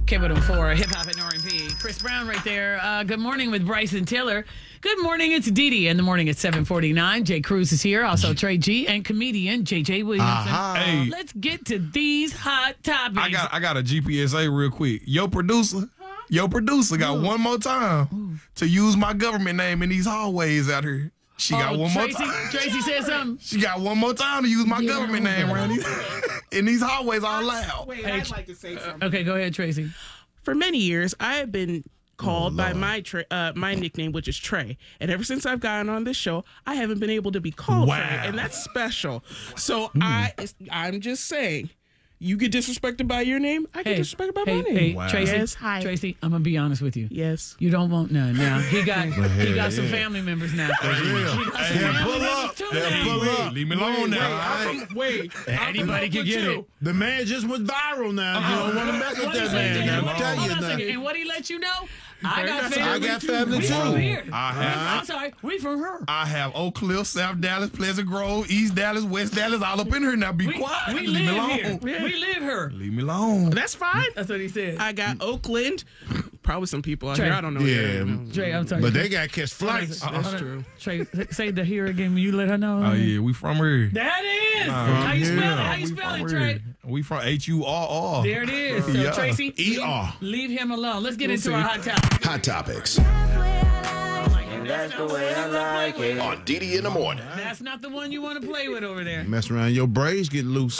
K104, Hip Hop and R&B. Chris Brown right there. Good morning with Bryson Tiller. Good morning, it's Didi. In the morning at 7:49. Jay Cruz is here. Also Trey G and comedian JJ Williamson. Hey. Let's get to these hot topics. I got a GPSA real quick. Your producer got one more time to use my government name in these hallways out here. She got one more time. Tracy said something. She got one more time to use my government name around these, in these hallways all loud. Wait, I'd like to say something. Okay, go ahead, Tracy. For many years, I have been called by my nickname, which is Trey. And ever since I've gotten on this show, I haven't been able to be called Trey, and that's special. So I'm just saying, you get disrespected by your name, I get disrespected by my name. Hey, Wow. Tracy, Yes, hi. Tracy, I'm gonna be honest with you. Yes. You don't want none now. He got some family members now. Pull up. Leave me alone now. Wait. Anybody can get it. The man just went viral now. You don't want to mess with that man. Hold I'll tell on you a now. second. And what he let you know? I got family We too. from here. I'm sorry. We from her. I have Oak Cliff, South Dallas, Pleasant Grove, East Dallas, West Dallas, all up in here now. Be quiet. We Leave me live alone. here. We live here. Leave me alone. That's fine. That's what he said. I got Oakland. Probably some people out Trey. here. I don't know. Yeah. Trey, I'm sorry. But they got to catch flights. That's true. Trey, say the here again when you let her know. Oh, yeah, we from here. That is. How you spell it? How you We spell from it, here. Trey? We from HURR. There it is. So, Yeah. Tracy, ER. leave him alone. Let's get into our hot topic. Hot Topics That's the way I like it. on Didi in the morning. That's not the one you want to play with over there. Mess around, your braids get loose.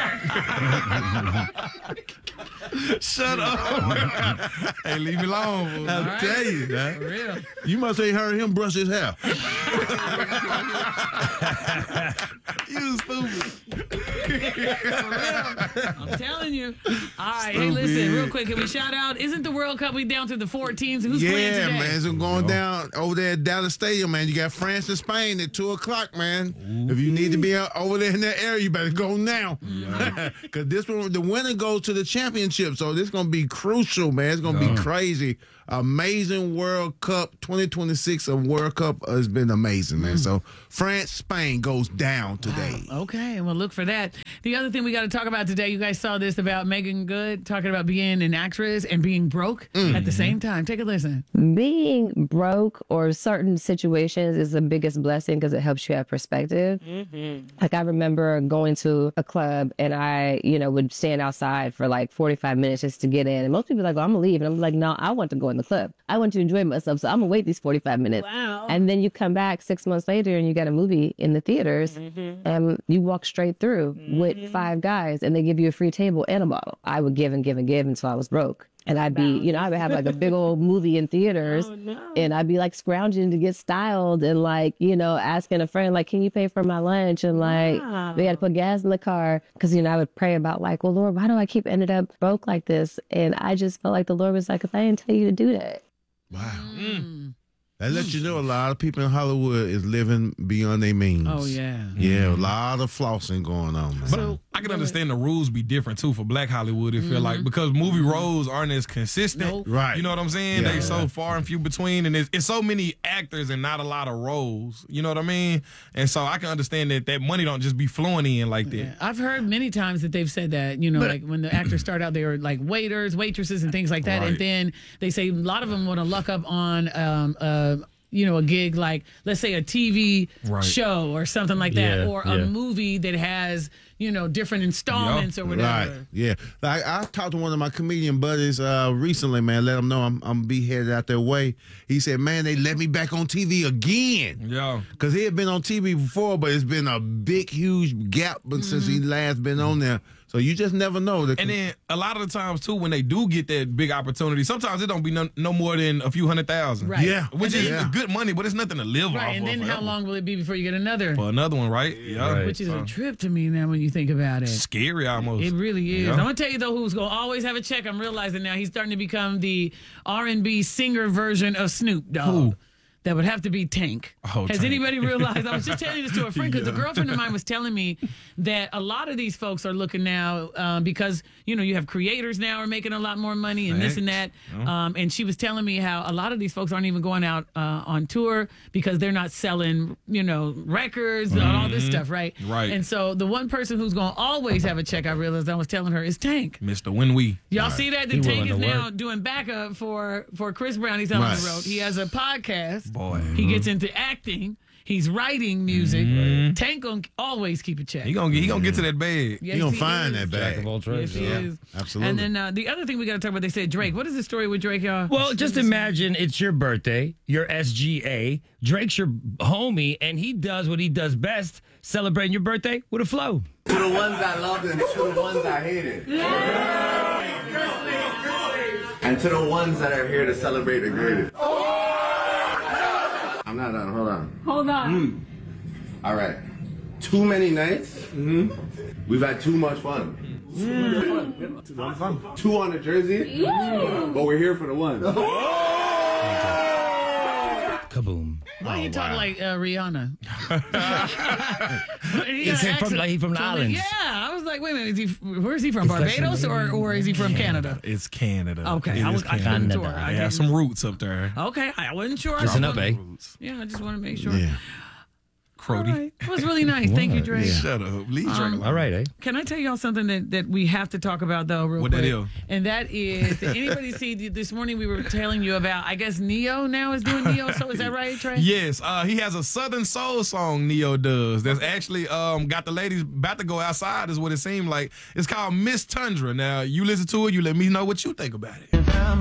Shut up. Hey, leave me alone. Fool. I'll tell you, For man. real. You must have heard him brush his hair. You stupid. I'm telling you. All right. Hey, listen, real quick. Can we shout out? Isn't the World Cup, we down to the 4 teams? Who's playing Yeah, today? man. It's going down over there at Dallas Stadium, man. You got France and Spain at 2 o'clock, man. If you need to be over there in that area, you better go now. Because this one, the winner goes to the championship. So this is going to be crucial, man. It's going to be crazy. Amazing World Cup 2026 of World Cup has been amazing, man. So France, Spain goes down today. Okay, and we'll look for that. The other thing we got to talk about today, you guys saw this about Megan Good talking about being an actress and being broke at the same time. Take a listen. Being broke or certain situations is the biggest blessing because it helps you have perspective. Like I remember going to a club and I, would stand outside for like 45 minutes just to get in. And most people are like, well, I'm gonna leave. And I'm like, no, I want to go in the club. I want to enjoy myself. So I'm gonna wait these 45 minutes. Wow. And then you come back 6 months later and you got a movie in the theaters and you walk straight through with 5 guys and they give you a free table and a bottle. I would give and give and give until I was broke. And I'd be, I would have like a big old movie in theaters and I'd be like scrounging to get styled and like, asking a friend, like, can you pay for my lunch? And like, they had to put gas in the car. Cause, I would pray about like, well, Lord, why do I keep ended up broke like this? And I just felt like the Lord was like, if I didn't tell you to do that. Wow. That lets you know a lot of people in Hollywood is living beyond their means. Oh, yeah. Yeah, a lot of flossing going on, man. But I can understand the rules be different too for Black Hollywood. It feel like because movie roles aren't as consistent. Nope. Right. You know what I'm saying? Yeah. They so far and few between, and it's so many actors and not a lot of roles. You know what I mean? And so I can understand that money don't just be flowing in like that. Yeah. I've heard many times that they've said that, like when the actors start out, they were like waiters, waitresses, and things like that. Right. And then they say a lot of them want to luck up on, a gig like, let's say, a TV show or something like that, or a movie that has, different installments or whatever. Right. Yeah. Like I talked to one of my comedian buddies recently, man. Let him know I'm be headed out their way. He said, man, they let me back on TV again. Yeah. Because he had been on TV before, but it's been a big, huge gap since he last been on there. So you just never know. And then a lot of the times too, when they do get that big opportunity, sometimes it don't be no more than a few 100,000. Right. Yeah. Which is good money, but it's nothing to live off Right, and of then how forever. long will it be before you get another? For another one, right? Yeah. Which is a trip to me now when you think about it. Scary almost. It really is. Yeah. I'm gonna tell you though, who's gonna always have a check. I'm realizing now he's starting to become the R&B singer version of Snoop Dogg. Who? that would have to be Tank. Oh, Has Tank. anybody realized? I was just telling this to a friend because a girlfriend of mine was telling me that a lot of these folks are looking now because, you have creators now are making a lot more money and this and that. And she was telling me how a lot of these folks aren't even going out on tour because they're not selling, records and all this stuff, right? Right. And so the one person who's going to always have a check, I realized I was telling her, is Tank. Mr. Winwee. Y'all see that? The Tank is now doing backup for Chris Brown. He's on the road. He has a podcast. Boy. He gets into acting. He's writing music. Tank gonna always keep a check. He gonna get to that bag. Yes, He gonna he find is. that bag. Jack of all trades. Yes, he is. Absolutely. And then the other thing we got to talk about, they said Drake. What is the story with Drake, y'all? Well, just imagine it's your birthday, your SGA. Drake's your homie, and he does what he does best, celebrating your birthday with a flow. To the ones I loved and to the ones I hated. And to the ones that are here to celebrate the greatest. I'm not done. Hold on. All right. Too many nights. We've had too much fun. Two on the jersey. But we're here for the one. Kaboom. Why you talk like Rihanna? He's from the islands. Yeah, I was like, wait a minute, where is he from? Barbados or is he from Canada? It's Canada. Okay, It I is couldn't Canada. tell. They have some roots up there. Okay, I wasn't sure. Listen up, eh? Yeah, I just want to make sure. Yeah. All Crody. right. It was really nice. Thank you, Drake. Shut up. Leave Drake alone. All right, eh? Can I tell y'all something that we have to talk about, though, real What quick? that is? And that is, did anybody see this morning we were telling you about, I guess Neo now is doing Neo, so is that right, Trey? Yes, he has a Southern Soul song, Neo does. That's actually got the ladies about to go outside, is what it seemed like. It's called Miss Tundra. Now, you listen to it, you let me know what you think about it.